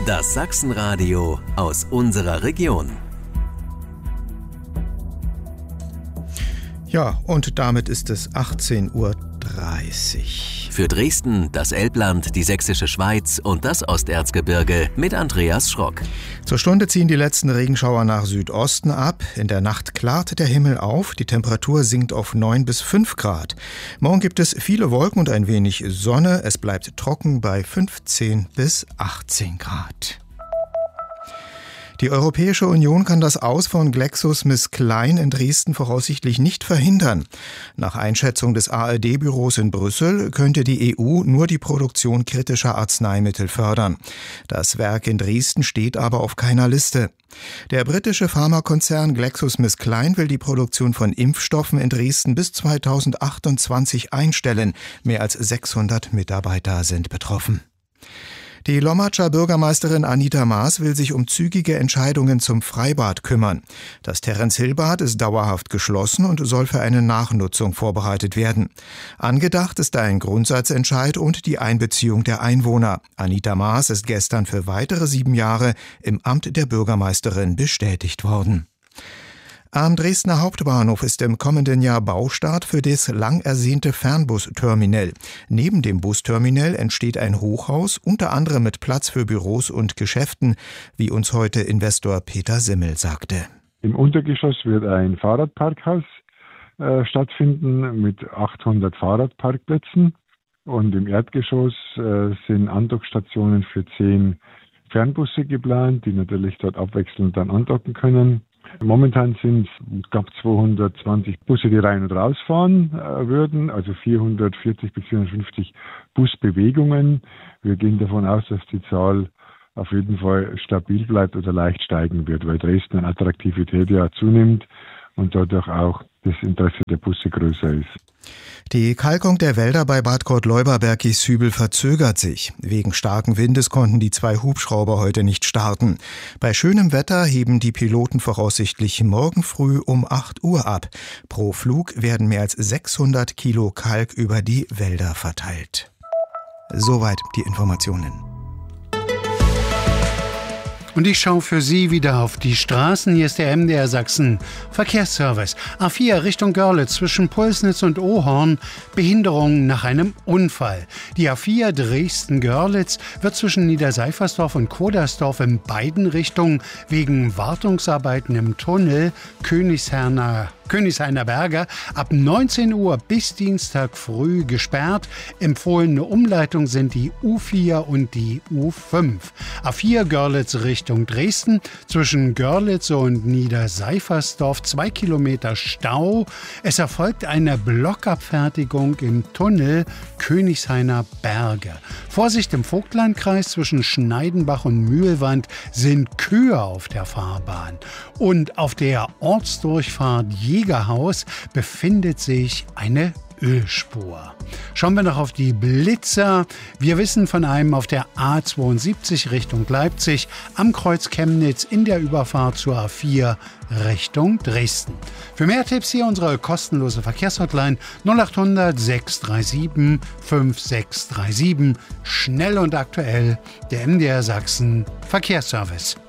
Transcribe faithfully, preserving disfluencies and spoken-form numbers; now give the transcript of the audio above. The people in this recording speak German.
Das Sachsenradio aus unserer Region. Ja, und damit ist es achtzehn Uhr dreißig. Für Dresden, das Elbland, die Sächsische Schweiz und das Osterzgebirge mit Andreas Schrock. Zur Stunde ziehen die letzten Regenschauer nach Südosten ab. In der Nacht klart der Himmel auf. Die Temperatur sinkt auf neun bis fünf Grad. Morgen gibt es viele Wolken und ein wenig Sonne. Es bleibt trocken bei fünfzehn bis achtzehn Grad. Die Europäische Union kann das Aus von GlaxoSmithKline in Dresden voraussichtlich nicht verhindern. Nach Einschätzung des A R D-Büros in Brüssel könnte die E U nur die Produktion kritischer Arzneimittel fördern. Das Werk in Dresden steht aber auf keiner Liste. Der britische Pharmakonzern GlaxoSmithKline will die Produktion von Impfstoffen in Dresden bis zweitausendachtundzwanzig einstellen. Mehr als sechshundert Mitarbeiter sind betroffen. Die Lommatscher Bürgermeisterin Anita Maas will sich um zügige Entscheidungen zum Freibad kümmern. Das Terence-Hill-Bad ist dauerhaft geschlossen und soll für eine Nachnutzung vorbereitet werden. Angedacht ist ein Grundsatzentscheid und die Einbeziehung der Einwohner. Anita Maas ist gestern für weitere sieben Jahre im Amt der Bürgermeisterin bestätigt worden. Am Dresdner Hauptbahnhof ist im kommenden Jahr Baustart für das lang ersehnte Fernbusterminal. Neben dem Busterminal entsteht ein Hochhaus, unter anderem mit Platz für Büros und Geschäften, wie uns heute Investor Peter Simmel sagte. Im Untergeschoss wird ein Fahrradparkhaus äh, stattfinden mit achthundert Fahrradparkplätzen und im Erdgeschoss äh, sind Andockstationen für zehn Fernbusse geplant, die natürlich dort abwechselnd dann andocken können. Momentan sind es knapp zweihundertzwanzig Busse, die rein und rausfahren äh, würden, also vierhundertvierzig bis vierhundertfünfzig Busbewegungen. Wir gehen davon aus, dass die Zahl auf jeden Fall stabil bleibt oder leicht steigen wird, weil Dresden an Attraktivität ja zunimmt und dadurch auch das Interesse der Busse größer ist. Die Kalkung der Wälder bei Bad Gott-Leuba-Bergisch-Sübel verzögert sich. Wegen starken Windes konnten die zwei Hubschrauber heute nicht starten. Bei schönem Wetter heben die Piloten voraussichtlich morgen früh um acht Uhr ab. Pro Flug werden mehr als sechshundert Kilo Kalk über die Wälder verteilt. Soweit die Informationen. Und ich schaue für Sie wieder auf die Straßen. Hier ist der M D R Sachsen Verkehrsservice. A vier Richtung Görlitz zwischen Pulsnitz und Ohorn. Behinderung nach einem Unfall. Die A vier Dresden-Görlitz wird zwischen Niederseifersdorf und Kodersdorf in beiden Richtungen wegen Wartungsarbeiten im Tunnel Königshainer Königshainer Berge ab neunzehn Uhr bis Dienstag früh gesperrt. Empfohlene Umleitung sind die U vier und die U fünf. A vier Görlitz Richtung Dresden zwischen Görlitz und Niederseifersdorf zwei Kilometer Stau. Es erfolgt eine Blockabfertigung im Tunnel Königshainer Berge. Vorsicht im Vogtlandkreis zwischen Schneidenbach und Mühlwand sind Kühe auf der Fahrbahn. Und auf der Ortsdurchfahrt Jägerhaus befindet sich eine Ölspur. Schauen wir noch auf die Blitzer. Wir wissen von einem auf der A zweiundsiebzig Richtung Leipzig am Kreuz Chemnitz in der Überfahrt zur A vier Richtung Dresden. Für mehr Tipps hier unsere kostenlose Verkehrshotline null acht hundert sechs drei sieben fünf sechs drei sieben. Schnell und aktuell der M D R Sachsen Verkehrsservice.